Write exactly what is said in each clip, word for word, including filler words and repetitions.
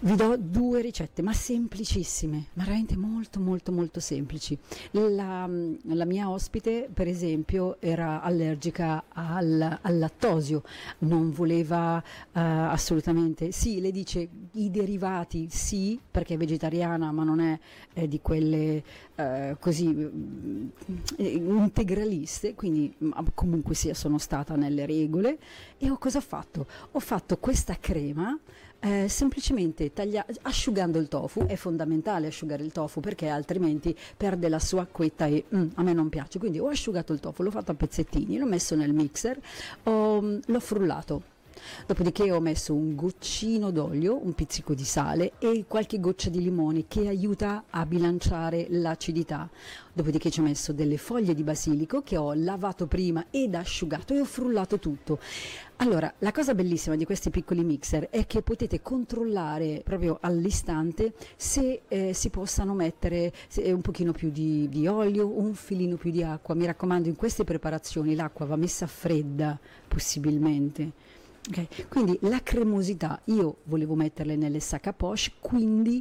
Vi do due ricette, ma semplicissime, ma veramente molto molto molto semplici. La, la mia ospite, per esempio, era allergica al, al lattosio, non voleva uh, assolutamente, sì, le dice i derivati, sì, perché è vegetariana, ma non è eh, di quelle uh, così uh, integraliste, quindi comunque sia sono stata nelle regole. E ho cosa ho fatto? Ho fatto questa crema Eh, semplicemente taglia- asciugando il tofu. È fondamentale asciugare il tofu perché altrimenti perde la sua acquetta e mm, a me non piace, quindi ho asciugato il tofu, l'ho fatto a pezzettini, l'ho messo nel mixer, ho- l'ho frullato. Dopodiché ho messo un goccino d'olio, un pizzico di sale e qualche goccia di limone che aiuta a bilanciare l'acidità. Dopodiché ci ho messo delle foglie di basilico che ho lavato prima ed asciugato e ho frullato tutto. Allora, la cosa bellissima di questi piccoli mixer è che potete controllare proprio all'istante se eh, si possano mettere se, un pochino più di, di olio, un filino più di acqua. Mi raccomando, in queste preparazioni l'acqua va messa fredda, possibilmente. Okay. Quindi la cremosità, io volevo metterle nelle sac à poche, quindi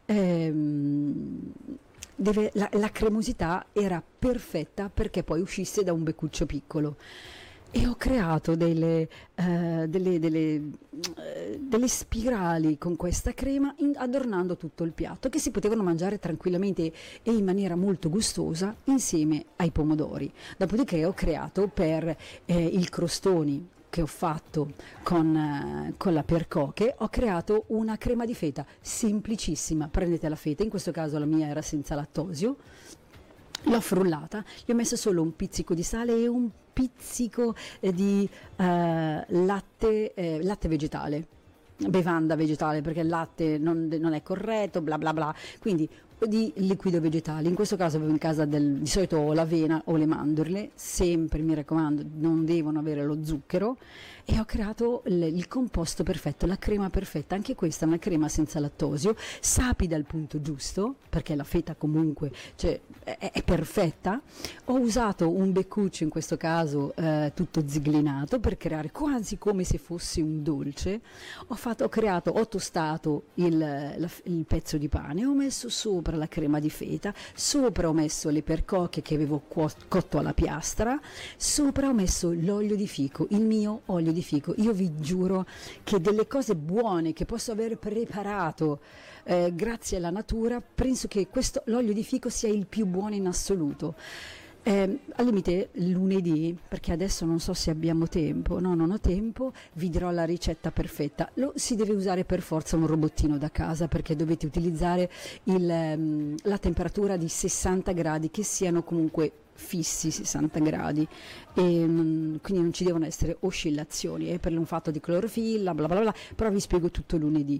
ehm, deve, la, la cremosità era perfetta perché poi uscisse da un beccuccio piccolo. E ho creato delle, eh, delle, delle, eh, delle spirali con questa crema in- adornando tutto il piatto che si potevano mangiare tranquillamente e in maniera molto gustosa insieme ai pomodori. Dopodiché ho creato per eh, il crostoni che ho fatto con, eh, con la percoche, ho creato una crema di feta semplicissima. Prendete la feta, in questo caso la mia era senza lattosio, l'ho frullata, gli ho messo solo un pizzico di sale e un pizzico eh, di eh, latte, eh, latte vegetale, bevanda vegetale, perché il latte non, non è corretto, bla bla bla, quindi di liquido vegetale. In questo caso avevo in casa del, di solito ho l'avena o le mandorle, sempre mi raccomando non devono avere lo zucchero, e ho creato il, il composto perfetto, la crema perfetta. Anche questa è una crema senza lattosio, sapida al punto giusto perché la feta comunque cioè, è, è perfetta. Ho usato un beccuccio in questo caso eh, tutto ziglinato per creare quasi come se fosse un dolce. Ho, fatto, ho creato, ho tostato il, la, il pezzo di pane, ho messo sopra la crema di feta, sopra ho messo le percoche che avevo cotto alla piastra, sopra ho messo l'olio di fico, il mio olio di fico. Io vi giuro che delle cose buone che posso aver preparato eh, grazie alla natura, penso che questo, l'olio di fico sia il più buono in assoluto. Eh, al limite lunedì, perché adesso non so se abbiamo tempo, no, non ho tempo, vi dirò la ricetta perfetta. Lo si deve usare per forza un robottino da casa perché dovete utilizzare il, um, la temperatura di sessanta gradi, che siano comunque fissi sessanta gradi, e mm, quindi non ci devono essere oscillazioni eh, per un fatto di clorofilla bla bla bla, però vi spiego tutto lunedì.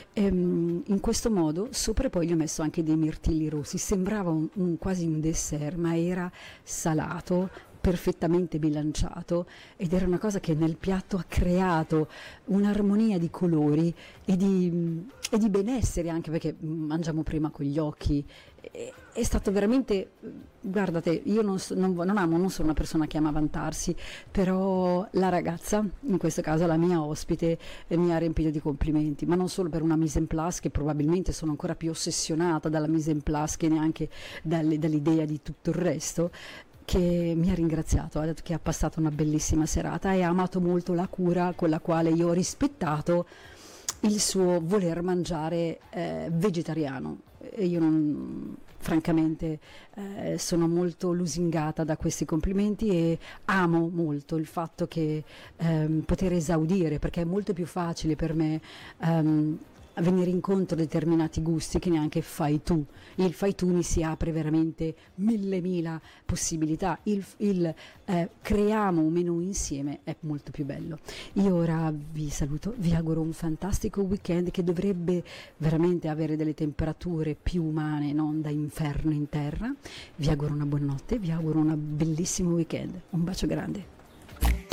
Ehm, in questo modo sopra poi gli ho messo anche dei mirtilli rossi, sembrava un, un, quasi un dessert, ma era salato, perfettamente bilanciato, ed era una cosa che nel piatto ha creato un'armonia di colori e di, e di benessere, anche perché mangiamo prima con gli occhi. È, è stato veramente, guardate, io non, so- non, vo- non amo, non sono una persona che ama vantarsi, però la ragazza, in questo caso la mia ospite, eh, mi ha riempito di complimenti, ma non solo per una mise en place, che probabilmente sono ancora più ossessionata dalla mise en place che neanche dalle- dall'idea di tutto il resto, che mi ha ringraziato, ha detto che ha passato una bellissima serata e ha amato molto la cura con la quale io ho rispettato il suo voler mangiare eh, vegetariano. E io non, francamente eh, sono molto lusingata da questi complimenti e amo molto il fatto che ehm, poter esaudire, perché è molto più facile per me ehm, a venire incontro a determinati gusti che neanche fai tu. Il fai tu mi si apre veramente mille mila possibilità. Il, il eh, creiamo un menù insieme è molto più bello. Io ora vi saluto, vi auguro un fantastico weekend che dovrebbe veramente avere delle temperature più umane, non da inferno in terra. Vi auguro una buonanotte, vi auguro un bellissimo weekend. Un bacio grande.